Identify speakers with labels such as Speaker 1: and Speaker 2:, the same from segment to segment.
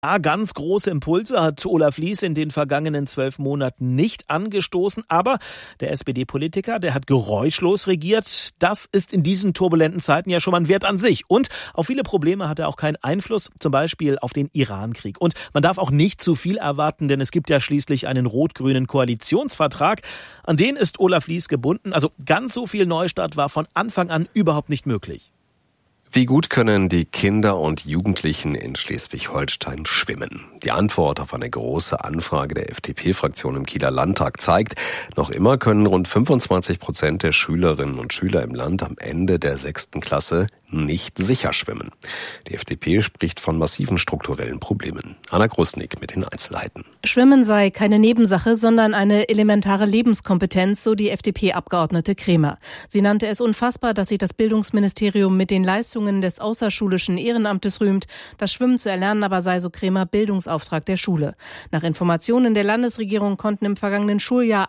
Speaker 1: Ganz große Impulse hat Olaf Lies in den vergangenen 12 Monaten nicht angestoßen, aber der SPD-Politiker, der hat geräuschlos regiert. Das ist in diesen turbulenten Zeiten ja schon mal ein Wert an sich. Und auf viele Probleme hat er auch keinen Einfluss, zum Beispiel auf den Iran-Krieg. Und man darf auch nicht zu viel erwarten, denn es gibt ja schließlich einen rot-grünen Koalitionsvertrag. An den ist Olaf Lies gebunden. Also ganz so viel Neustart war von Anfang an überhaupt nicht möglich.
Speaker 2: Wie gut können die Kinder und Jugendlichen in Schleswig-Holstein schwimmen? Die Antwort auf eine große Anfrage der FDP-Fraktion im Kieler Landtag zeigt, noch immer können rund 25% der Schülerinnen und Schüler im Land am Ende der 6. Klasse nicht sicher schwimmen. Die FDP spricht von massiven strukturellen Problemen. Anna Grusnick mit den Einzelheiten.
Speaker 3: Schwimmen sei keine Nebensache, sondern eine elementare Lebenskompetenz, so die FDP-Abgeordnete Kremer. Sie nannte es unfassbar, dass sich das Bildungsministerium mit den Leistungen des außerschulischen Ehrenamtes rühmt. Das Schwimmen zu erlernen aber sei, so Kremer, Bildungsauftrag der Schule. Nach Informationen der Landesregierung konnten im vergangenen Schuljahr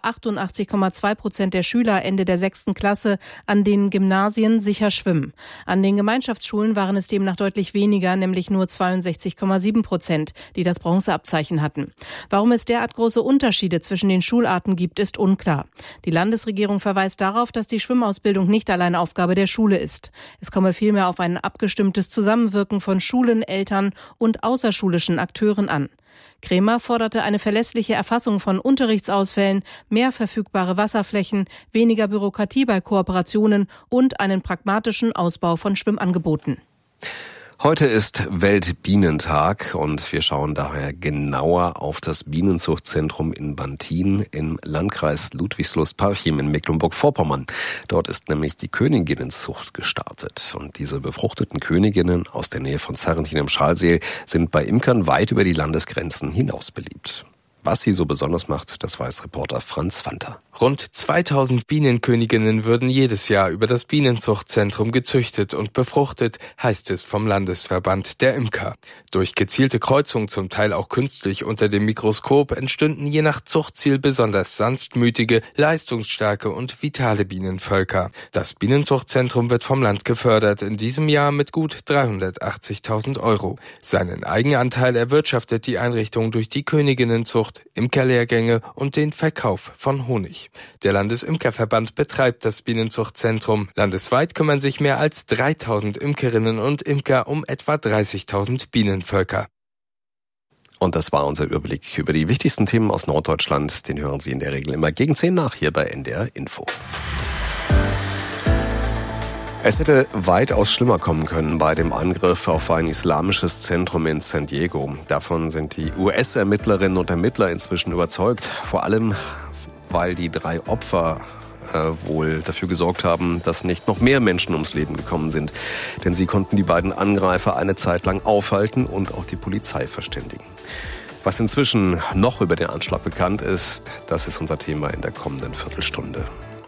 Speaker 3: 88,2% der Schüler Ende der 6. Klasse an den Gymnasien sicher schwimmen. An den Gemeinschaftsschulen waren es demnach deutlich weniger, nämlich nur 62,7%, die das Bronzeabzeichen hatten. Warum es derart große Unterschiede zwischen den Schularten gibt, ist unklar. Die Landesregierung verweist darauf, dass die Schwimmausbildung nicht allein Aufgabe der Schule ist. Es komme vielmehr auf ein abgestimmtes Zusammenwirken von Schulen, Eltern und außerschulischen Akteuren an. Kremer forderte eine verlässliche Erfassung von Unterrichtsausfällen, mehr verfügbare Wasserflächen, weniger Bürokratie bei Kooperationen und einen pragmatischen Ausbau von Schwimmangeboten.
Speaker 2: Heute ist Weltbienentag und wir schauen daher genauer auf das Bienenzuchtzentrum in Bantin im Landkreis Ludwigslust-Parchim in Mecklenburg-Vorpommern. Dort ist nämlich die Königinnenzucht gestartet. Und diese befruchteten Königinnen aus der Nähe von Serrentin im Schalseel sind bei Imkern weit über die Landesgrenzen hinaus beliebt. Was sie so besonders macht, das weiß Reporter Franz Fanter.
Speaker 4: Rund 2000 Bienenköniginnen würden jedes Jahr über das Bienenzuchtzentrum gezüchtet und befruchtet, heißt es vom Landesverband der Imker. Durch gezielte Kreuzung, zum Teil auch künstlich unter dem Mikroskop, entstünden je nach Zuchtziel besonders sanftmütige, leistungsstarke und vitale Bienenvölker. Das Bienenzuchtzentrum wird vom Land gefördert, in diesem Jahr mit gut 380.000 €. Seinen Eigenanteil erwirtschaftet die Einrichtung durch die Königinnenzucht, Imkerlehrgänge und den Verkauf von Honig. Der Landesimkerverband betreibt das Bienenzuchtzentrum. Landesweit kümmern sich mehr als 3000 Imkerinnen und Imker um etwa 30.000 Bienenvölker.
Speaker 2: Und das war unser Überblick über die wichtigsten Themen aus Norddeutschland. Den hören Sie in der Regel immer gegen 10 nach hier bei NDR Info. Es hätte weitaus schlimmer kommen können bei dem Angriff auf ein islamisches Zentrum in San Diego. Davon sind die US-Ermittlerinnen und Ermittler inzwischen überzeugt. Vor allem, weil die 3 Opfer wohl dafür gesorgt haben, dass nicht noch mehr Menschen ums Leben gekommen sind. Denn sie konnten die beiden Angreifer eine Zeit lang aufhalten und auch die Polizei verständigen. Was inzwischen noch über den Anschlag bekannt ist, das ist unser Thema in der kommenden Viertelstunde.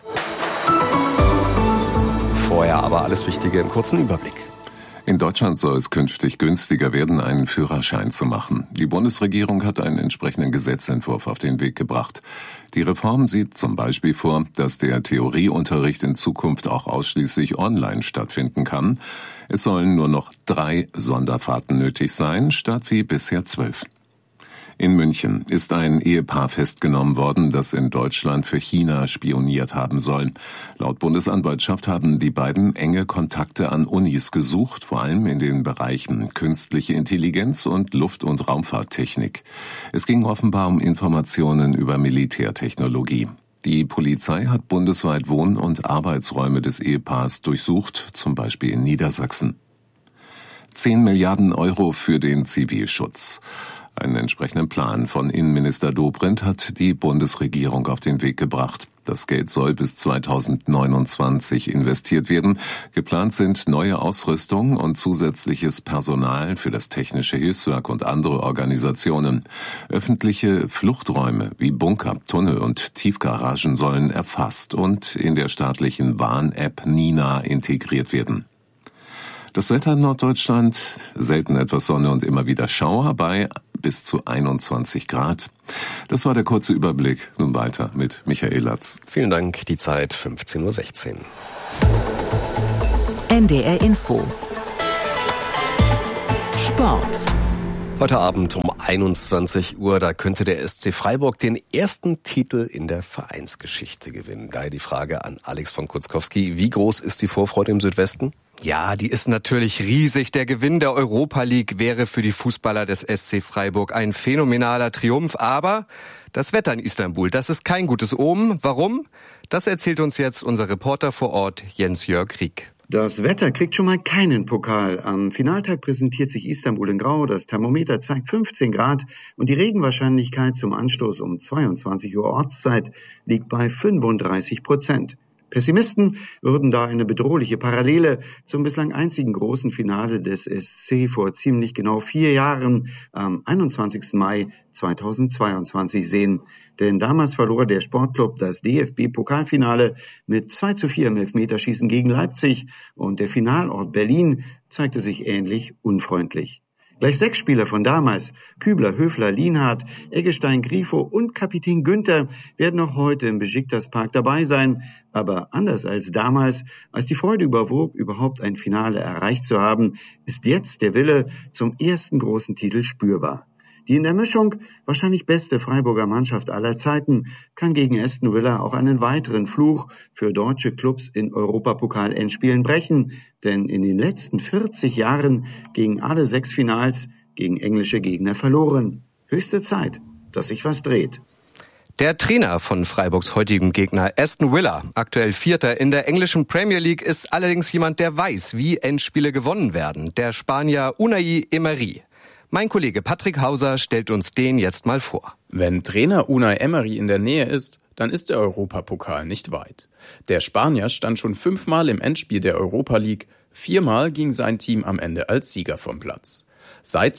Speaker 2: Vorher aber alles Wichtige im kurzen Überblick.
Speaker 5: In Deutschland soll es künftig günstiger werden, einen Führerschein zu machen. Die Bundesregierung hat einen entsprechenden Gesetzentwurf auf den Weg gebracht. Die Reform sieht zum Beispiel vor, dass der Theorieunterricht in Zukunft auch ausschließlich online stattfinden kann. Es sollen nur noch 3 Sonderfahrten nötig sein, statt wie bisher 12. In München ist ein Ehepaar festgenommen worden, das in Deutschland für China spioniert haben soll. Laut Bundesanwaltschaft haben die beiden enge Kontakte an Unis gesucht, vor allem in den Bereichen künstliche Intelligenz und Luft- und Raumfahrttechnik. Es ging offenbar um Informationen über Militärtechnologie. Die Polizei hat bundesweit Wohn- und Arbeitsräume des Ehepaars durchsucht, zum Beispiel in Niedersachsen. 10 Milliarden € für den Zivilschutz. Einen entsprechenden Plan von Innenminister Dobrindt hat die Bundesregierung auf den Weg gebracht. Das Geld soll bis 2029 investiert werden. Geplant sind neue Ausrüstung und zusätzliches Personal für das technische Hilfswerk und andere Organisationen. Öffentliche Fluchträume wie Bunker, Tunnel und Tiefgaragen sollen erfasst und in der staatlichen Warn-App Nina integriert werden. Das Wetter in Norddeutschland, selten etwas Sonne und immer wieder Schauer bei bis zu 21 Grad. Das war der kurze Überblick. Nun weiter mit Michael Latz.
Speaker 2: Vielen Dank, die Zeit 15:16 Uhr.
Speaker 6: NDR Info. Sport.
Speaker 2: Heute Abend um 21 Uhr, da könnte der SC Freiburg den ersten Titel in der Vereinsgeschichte gewinnen. Daher die Frage an Alex von Kutzkowski. Wie groß ist die Vorfreude im Südwesten?
Speaker 6: Ja, die ist natürlich riesig. Der Gewinn der Europa League wäre für die Fußballer des SC Freiburg ein phänomenaler Triumph. Aber das Wetter in Istanbul, das ist kein gutes Omen. Warum? Das erzählt uns jetzt unser Reporter vor Ort, Jens-Jörg Rieck.
Speaker 7: Das Wetter kriegt schon mal keinen Pokal. Am Finaltag präsentiert sich Istanbul in Grau, das Thermometer zeigt 15 Grad und die Regenwahrscheinlichkeit zum Anstoß um 22 Uhr Ortszeit liegt bei 35%. Pessimisten würden da eine bedrohliche Parallele zum bislang einzigen großen Finale des SC vor ziemlich genau 4 Jahren am 21. Mai 2022 sehen. Denn damals verlor der Sportclub das DFB-Pokalfinale mit 2:4 im Elfmeterschießen gegen Leipzig und der Finalort Berlin zeigte sich ähnlich unfreundlich. Gleich 6 Spieler von damals, Kübler, Höfler, Lienhardt, Eggestein, Grifo und Kapitän Günther, werden auch heute im Besiktas-Park dabei sein. Aber anders als damals, als die Freude überwog, überhaupt ein Finale erreicht zu haben, ist jetzt der Wille zum ersten großen Titel spürbar. Die in der Mischung wahrscheinlich beste Freiburger Mannschaft aller Zeiten kann gegen Aston Villa auch einen weiteren Fluch für deutsche Clubs in Europapokal-Endspielen brechen. Denn in den letzten 40 Jahren gingen alle 6 Finals gegen englische Gegner verloren. Höchste Zeit, dass sich was dreht.
Speaker 6: Der Trainer von Freiburgs heutigem Gegner, Aston Villa, aktuell Vierter in der englischen Premier League, ist allerdings jemand, der weiß, wie Endspiele gewonnen werden. Der Spanier Unai Emery. Mein Kollege Patrick Hauser stellt uns den jetzt mal vor.
Speaker 8: Wenn Trainer Unai Emery in der Nähe ist, dann ist der Europapokal nicht weit. Der Spanier stand schon 5-mal im Endspiel der Europa League, 4-mal ging sein Team am Ende als Sieger vom Platz. Seit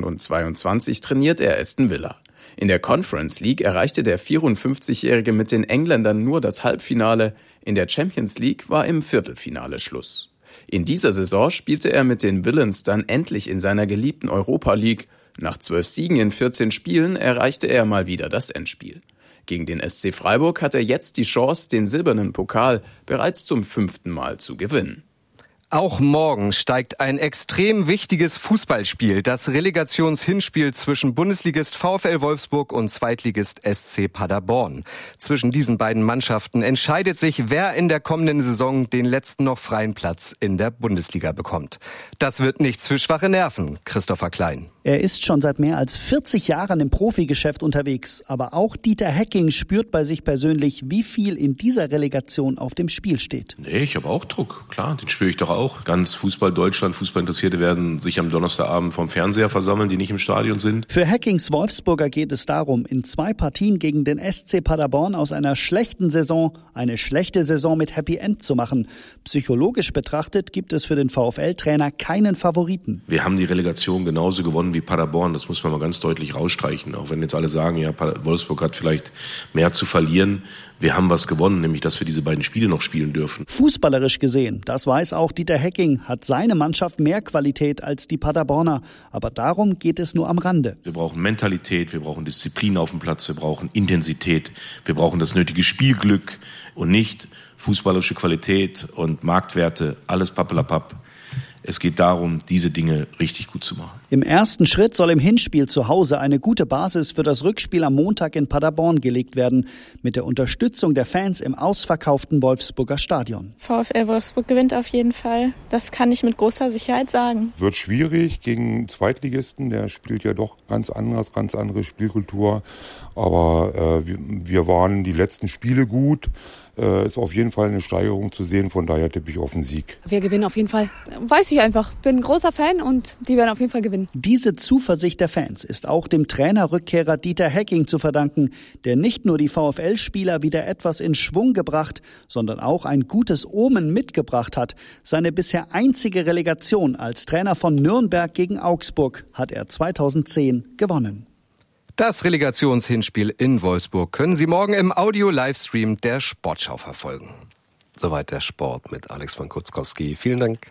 Speaker 8: 2022 trainiert er Aston Villa. In der Conference League erreichte der 54-Jährige mit den Engländern nur das Halbfinale, in der Champions League war im Viertelfinale Schluss. In dieser Saison spielte er mit den Villains dann endlich in seiner geliebten Europa League. Nach 12 Siegen in 14 Spielen erreichte er mal wieder das Endspiel. Gegen den SC Freiburg hat er jetzt die Chance, den silbernen Pokal bereits zum 5. Mal zu gewinnen.
Speaker 6: Auch morgen steigt ein extrem wichtiges Fußballspiel, das Relegationshinspiel zwischen Bundesligist VfL Wolfsburg und Zweitligist SC Paderborn. Zwischen diesen beiden Mannschaften entscheidet sich, wer in der kommenden Saison den letzten noch freien Platz in der Bundesliga bekommt. Das wird nichts für schwache Nerven, Christopher Klein.
Speaker 9: Er ist schon seit mehr als 40 Jahren im Profigeschäft unterwegs. Aber auch Dieter Hecking spürt bei sich persönlich, wie viel in dieser Relegation auf dem Spiel steht.
Speaker 10: Nee, ich habe auch Druck, klar, den spüre ich doch auch. Ganz Fußball Deutschland, Fußballinteressierte werden sich am Donnerstagabend vom Fernseher versammeln, die nicht im Stadion sind.
Speaker 9: Für Heckings Wolfsburger geht es darum, in 2 Partien gegen den SC Paderborn aus einer schlechten Saison eine schlechte Saison mit Happy End zu machen. Psychologisch betrachtet gibt es für den VfL-Trainer keinen Favoriten.
Speaker 10: Wir haben die Relegation genauso gewonnen wie Paderborn, das muss man mal ganz deutlich rausstreichen. Auch wenn jetzt alle sagen, ja, Wolfsburg hat vielleicht mehr zu verlieren. Wir haben was gewonnen, nämlich dass wir diese beiden Spiele noch spielen dürfen.
Speaker 9: Fußballerisch gesehen, das weiß auch Dieter Hecking, hat seine Mannschaft mehr Qualität als die Paderborner. Aber darum geht es nur am Rande.
Speaker 10: Wir brauchen Mentalität, wir brauchen Disziplin auf dem Platz, wir brauchen Intensität, wir brauchen das nötige Spielglück und nicht fußballerische Qualität und Marktwerte, alles pappelapapp. Es geht darum, diese Dinge richtig gut zu machen.
Speaker 9: Im ersten Schritt soll im Hinspiel zu Hause eine gute Basis für das Rückspiel am Montag in Paderborn gelegt werden. Mit der Unterstützung der Fans im ausverkauften Wolfsburger Stadion.
Speaker 11: VfL Wolfsburg gewinnt auf jeden Fall. Das kann ich mit großer Sicherheit sagen.
Speaker 12: Wird schwierig gegen Zweitligisten. Der spielt ja doch ganz anders, ganz andere Spielkultur. Aber wir waren die letzten Spiele gut. Ist auf jeden Fall eine Steigerung zu sehen, von daher tippe ich auf den Sieg.
Speaker 13: Wir gewinnen auf jeden Fall. Weiß ich einfach. Bin ein großer Fan und die werden auf jeden Fall gewinnen.
Speaker 9: Diese Zuversicht der Fans ist auch dem Trainerrückkehrer Dieter Hecking zu verdanken, der nicht nur die VfL-Spieler wieder etwas in Schwung gebracht, sondern auch ein gutes Omen mitgebracht hat. Seine bisher einzige Relegation als Trainer von Nürnberg gegen Augsburg hat er 2010 gewonnen.
Speaker 6: Das Relegationshinspiel in Wolfsburg können Sie morgen im Audio-Livestream der Sportschau verfolgen. Soweit der Sport mit Alex von Kutzkowski. Vielen Dank.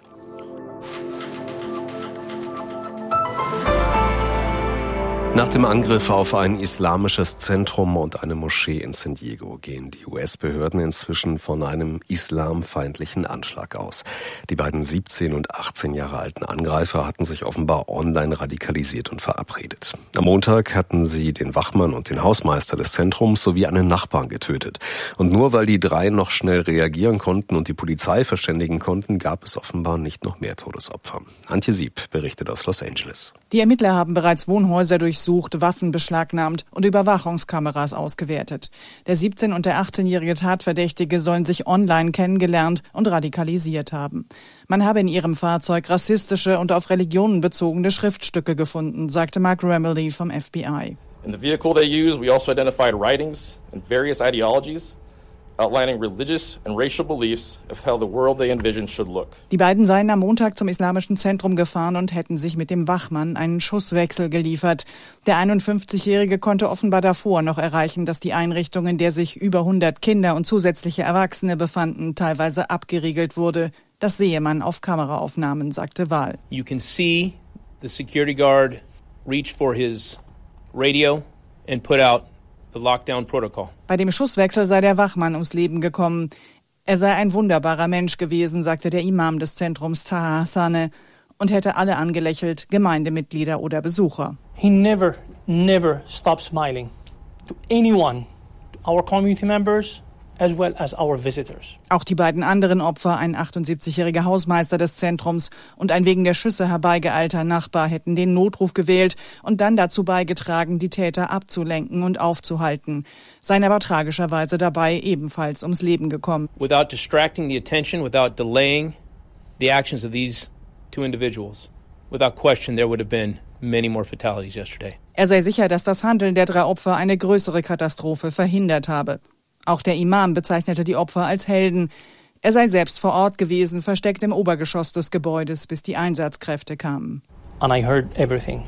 Speaker 2: Nach dem Angriff auf ein islamisches Zentrum und eine Moschee in San Diego gehen die US-Behörden inzwischen von einem islamfeindlichen Anschlag aus. Die beiden 17 und 18 Jahre alten Angreifer hatten sich offenbar online radikalisiert und verabredet. Am Montag hatten sie den Wachmann und den Hausmeister des Zentrums sowie einen Nachbarn getötet. Und nur weil die drei noch schnell reagieren konnten und die Polizei verständigen konnten, gab es offenbar nicht noch mehr Todesopfer. Antje Sieb berichtet aus Los Angeles.
Speaker 14: Die Ermittler haben bereits Wohnhäuser durchsucht, Waffen beschlagnahmt und Überwachungskameras ausgewertet. Der 17- und der 18-jährige Tatverdächtige sollen sich online kennengelernt und radikalisiert haben. Man habe in ihrem Fahrzeug rassistische und auf Religionen bezogene Schriftstücke gefunden, sagte Mark Remley vom FBI.
Speaker 15: In the vehicle they used, we also identified writings and various ideologies outlining religious and racial beliefs of how the world they envisioned should look.
Speaker 14: Die beiden seien am Montag zum Islamischen Zentrum gefahren und hätten sich mit dem Wachmann einen Schusswechsel geliefert. Der 51-Jährige konnte offenbar davor noch erreichen, dass die Einrichtung, in der sich über 100 Kinder und zusätzliche Erwachsene befanden, teilweise abgeriegelt wurde. Das sehe man auf Kameraaufnahmen, sagte Wahl.
Speaker 16: You can see the security guard reach for his radio and put out the lockdown protocol.
Speaker 14: Bei dem Schusswechsel sei der Wachmann ums Leben gekommen. Er sei ein wunderbarer Mensch gewesen, sagte der Imam des Zentrums Taha Hassaneh und hätte alle angelächelt, Gemeindemitglieder oder Besucher.
Speaker 17: He never stopped smiling to anyone, to our community members as well as our visitors.
Speaker 14: Auch die beiden anderen Opfer, ein 78-jähriger Hausmeister des Zentrums und ein wegen der Schüsse herbeigeeilter Nachbar, hätten den Notruf gewählt und dann dazu beigetragen, die Täter abzulenken und aufzuhalten. Seien aber tragischerweise dabei ebenfalls ums Leben gekommen.
Speaker 16: Without distracting the attention, without delaying the actions of these two individuals, without question there would have been many more fatalities yesterday.
Speaker 14: Er sei sicher, dass das Handeln der drei Opfer eine größere Katastrophe verhindert habe. Auch der Imam bezeichnete die Opfer als Helden. Er sei selbst vor Ort gewesen, versteckt im Obergeschoss des Gebäudes, bis die Einsatzkräfte kamen.
Speaker 17: And I heard everything.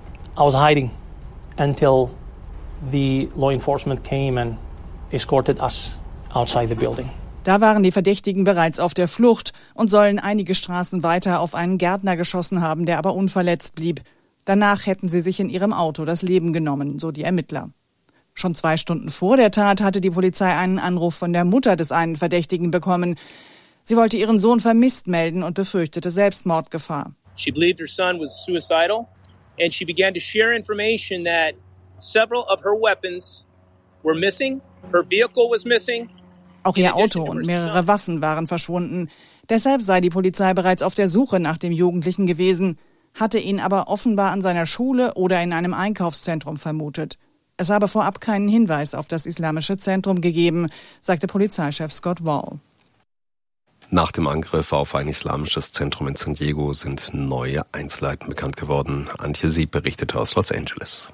Speaker 17: I was hiding until the law enforcement came and escorted us outside the building.
Speaker 14: Da waren die Verdächtigen bereits auf der Flucht und sollen einige Straßen weiter auf einen Gärtner geschossen haben, der aber unverletzt blieb. Danach hätten sie sich in ihrem Auto das Leben genommen, so die Ermittler. Schon 2 Stunden vor der Tat hatte die Polizei einen Anruf von der Mutter des einen Verdächtigen bekommen. Sie wollte ihren Sohn vermisst melden und befürchtete Selbstmordgefahr.
Speaker 16: She believed her son was suicidal and she began to share information that several of her weapons were missing, her vehicle was missing.
Speaker 14: Auch ihr Auto und mehrere Waffen waren verschwunden. Deshalb sei die Polizei bereits auf der Suche nach dem Jugendlichen gewesen, hatte ihn aber offenbar an seiner Schule oder in einem Einkaufszentrum vermutet. Es habe vorab keinen Hinweis auf das Islamische Zentrum gegeben, sagte Polizeichef Scott Wall.
Speaker 2: Nach dem Angriff auf ein islamisches Zentrum in San Diego sind neue Einzelheiten bekannt geworden. Antje Sieb berichtete aus Los Angeles.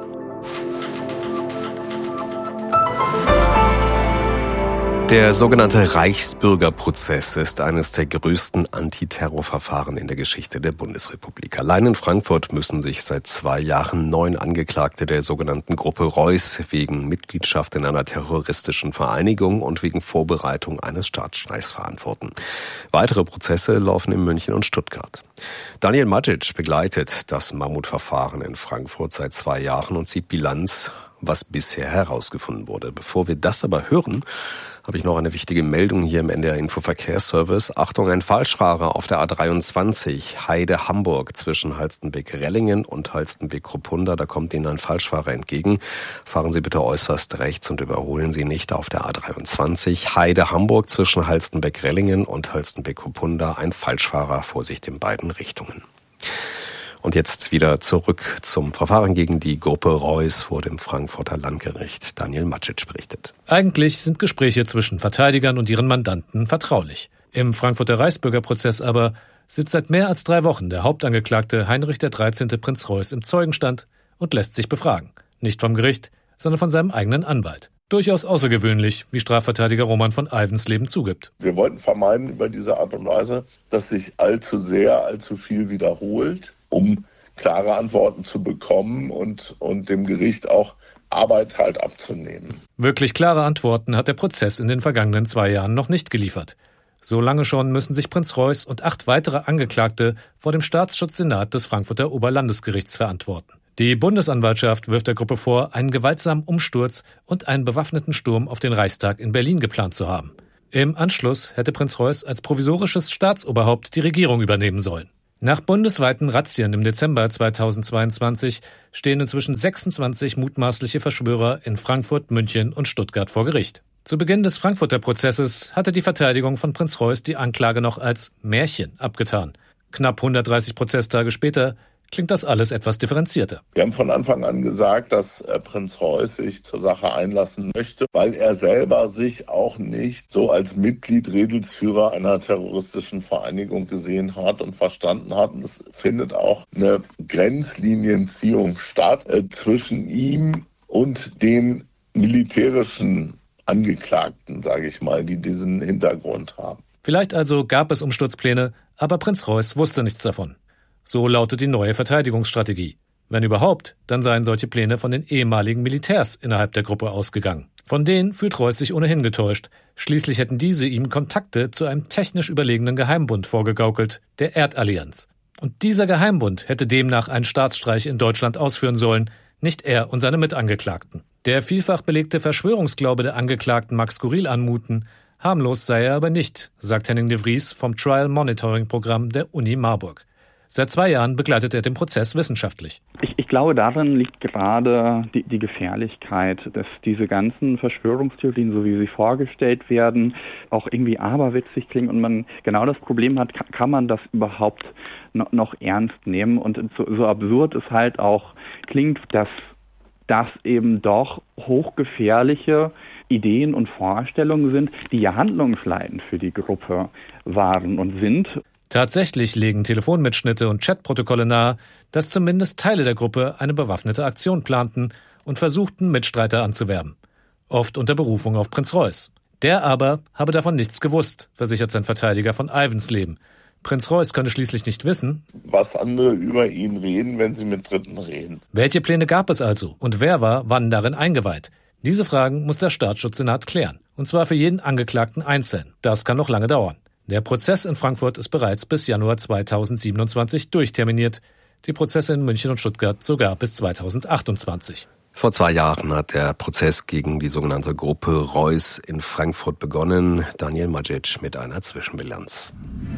Speaker 2: Der sogenannte Reichsbürgerprozess ist eines der größten Antiterrorverfahren in der Geschichte der Bundesrepublik. Allein in Frankfurt müssen sich seit 2 Jahren 9 Angeklagte der sogenannten Gruppe Reuss wegen Mitgliedschaft in einer terroristischen Vereinigung und wegen Vorbereitung eines Staatsstreichs verantworten. Weitere Prozesse laufen in München und Stuttgart. Daniel Madjic begleitet das Mammutverfahren in Frankfurt seit 2 Jahren und zieht Bilanz, was bisher herausgefunden wurde. Bevor wir das aber hören, habe ich noch eine wichtige Meldung hier im NDR Info Verkehrsservice. Achtung, ein Falschfahrer auf der A23 Heide-Hamburg zwischen Halstenbek-Rellingen und Halstenbek-Kruppunda. Da kommt Ihnen ein Falschfahrer entgegen. Fahren Sie bitte äußerst rechts und überholen Sie nicht auf der A23 Heide-Hamburg zwischen Halstenbek-Rellingen und Halstenbek-Kruppunda. Ein Falschfahrer, Vorsicht in beiden Richtungen. Und jetzt wieder zurück zum Verfahren gegen die Gruppe Reuss vor dem Frankfurter Landgericht. Daniel Madjic berichtet.
Speaker 18: Eigentlich sind Gespräche zwischen Verteidigern und ihren Mandanten vertraulich. Im Frankfurter Reichsbürgerprozess aber sitzt seit mehr als 3 Wochen der Hauptangeklagte Heinrich der 13. Prinz Reuss im Zeugenstand und lässt sich befragen. Nicht vom Gericht, sondern von seinem eigenen Anwalt. Durchaus außergewöhnlich, wie Strafverteidiger Roman von Alvensleben zugibt.
Speaker 19: Wir wollten vermeiden über diese Art und Weise, dass sich allzu viel wiederholt, um klare Antworten zu bekommen und dem Gericht auch Arbeit halt abzunehmen.
Speaker 18: Wirklich klare Antworten hat der Prozess in den vergangenen 2 Jahren noch nicht geliefert. So lange schon müssen sich Prinz Reuss und 8 weitere Angeklagte vor dem Staatsschutzsenat des Frankfurter Oberlandesgerichts verantworten. Die Bundesanwaltschaft wirft der Gruppe vor, einen gewaltsamen Umsturz und einen bewaffneten Sturm auf den Reichstag in Berlin geplant zu haben. Im Anschluss hätte Prinz Reuß als provisorisches Staatsoberhaupt die Regierung übernehmen sollen. Nach bundesweiten Razzien im Dezember 2022 stehen inzwischen 26 mutmaßliche Verschwörer in Frankfurt, München und Stuttgart vor Gericht. Zu Beginn des Frankfurter Prozesses hatte die Verteidigung von Prinz Reuß die Anklage noch als Märchen abgetan. Knapp 130 Prozesstage später klingt das alles etwas differenzierter.
Speaker 19: Wir haben von Anfang an gesagt, dass Prinz Reuß sich zur Sache einlassen möchte, weil er selber sich auch nicht so als Mitglied, Redelsführer einer terroristischen Vereinigung gesehen hat und verstanden hat. Und es findet auch eine Grenzlinienziehung statt zwischen ihm und den militärischen Angeklagten, sage ich mal, die diesen Hintergrund haben.
Speaker 18: Vielleicht also gab es Umsturzpläne, aber Prinz Reuß wusste nichts davon. So lautet die neue Verteidigungsstrategie. Wenn überhaupt, dann seien solche Pläne von den ehemaligen Militärs innerhalb der Gruppe ausgegangen. Von denen fühlt Reuß sich ohnehin getäuscht. Schließlich hätten diese ihm Kontakte zu einem technisch überlegenen Geheimbund vorgegaukelt, der Erdallianz. Und dieser Geheimbund hätte demnach einen Staatsstreich in Deutschland ausführen sollen, nicht er und seine Mitangeklagten. Der vielfach belegte Verschwörungsglaube der Angeklagten mag skurril anmuten, harmlos sei er aber nicht, sagt Henning de Vries vom Trial Monitoring Programm der Uni Marburg. Seit 2 Jahren begleitet er den Prozess wissenschaftlich.
Speaker 20: Ich glaube, darin liegt gerade die Gefährlichkeit, dass diese ganzen Verschwörungstheorien, so wie sie vorgestellt werden, auch irgendwie aberwitzig klingen und man genau das Problem hat, kann man das überhaupt noch ernst nehmen? Und so absurd es halt auch klingt, dass das eben doch hochgefährliche Ideen und Vorstellungen sind, die ja handlungsleitend für die Gruppe waren und sind.
Speaker 18: Tatsächlich legen Telefonmitschnitte und Chatprotokolle nahe, dass zumindest Teile der Gruppe eine bewaffnete Aktion planten und versuchten, Mitstreiter anzuwerben. Oft unter Berufung auf Prinz Reuß. Der aber habe davon nichts gewusst, versichert sein Verteidiger von Alvensleben. Prinz Reuß könne schließlich nicht wissen,
Speaker 19: was andere über ihn reden, wenn sie mit Dritten reden.
Speaker 18: Welche Pläne gab es also und wer war wann darin eingeweiht? Diese Fragen muss der Staatsschutzsenat klären. Und zwar für jeden Angeklagten einzeln. Das kann noch lange dauern. Der Prozess in Frankfurt ist bereits bis Januar 2027 durchterminiert. Die Prozesse in München und Stuttgart sogar bis 2028.
Speaker 2: Vor 2 Jahren hat der Prozess gegen die sogenannte Gruppe Reuß in Frankfurt begonnen. Daniel Majic mit einer Zwischenbilanz.